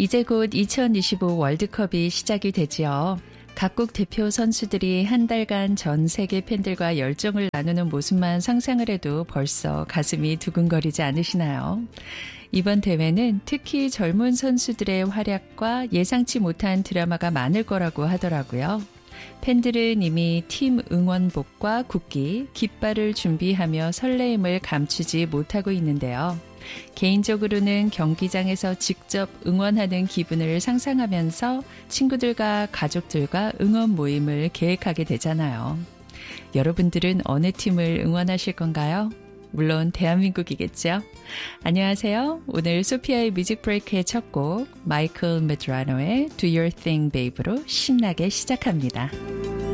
이제 곧 2025 월드컵이 시작이 되지요. 각국 대표 선수들이 한 달간 전 세계 팬들과 열정을 나누는 모습만 상상을 해도 벌써 가슴이 두근거리지 않으시나요? 이번 대회는 특히 젊은 선수들의 활약과 예상치 못한 드라마가 많을 거라고 하더라고요. 팬들은 이미 팀 응원복과 국기, 깃발을 준비하며 설레임을 감추지 못하고 있는데요. 개인적으로는 경기장에서 직접 응원하는 기분을 상상하면서 친구들과 가족들과 응원 모임을 계획하게 되잖아요. 여러분들은 어느 팀을 응원하실 건가요? 물론 대한민국이겠죠. 안녕하세요. 오늘 소피아의 뮤직 브레이크의 첫 곡 마이클 메드라노의 Do Your Thing Babe로 신나게 시작합니다.